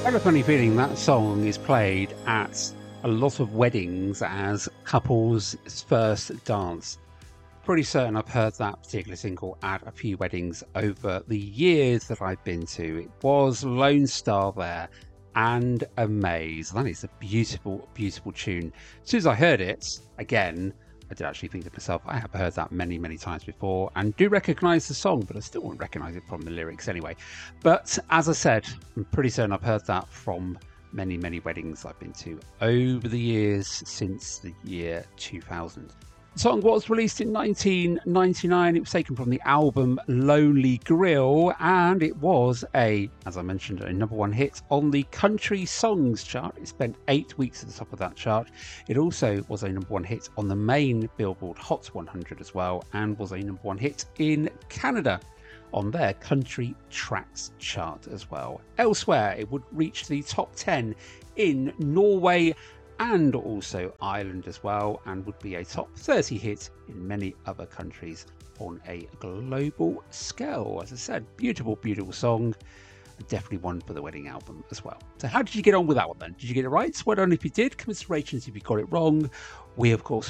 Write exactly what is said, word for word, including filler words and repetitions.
I have a funny feeling that song is played at a lot of weddings as couples' first dance. Pretty certain I've heard that particular single at a few weddings over the years that I've been to. It was Lone Star there and Amaze. That is a beautiful, beautiful tune. As soon as I heard it, again, I did actually think to myself, I have heard that many, many times before and do recognise the song, but I still won't recognise it from the lyrics anyway. But as I said, I'm pretty certain I've heard that from many, many weddings I've been to over the years since the year two thousand. The song was released in nineteen ninety-nine. It was taken from the album Lonely Grill, and it was a, as I mentioned, a number one hit on the Country Songs chart. It spent eight weeks at the top of that chart. It also was a number one hit on the main Billboard Hot one hundred as well, and was a number one hit in Canada on their Country Tracks chart as well. Elsewhere, it would reach the top ten in Norway and also Ireland as well, and would be a top thirty hit in many other countries on a global scale. As I said, beautiful, beautiful song. Definitely one for the wedding album as well. So how did you get on with that one then? Did you get it right? Well done if you did. Commiserations if you got it wrong. We, of course,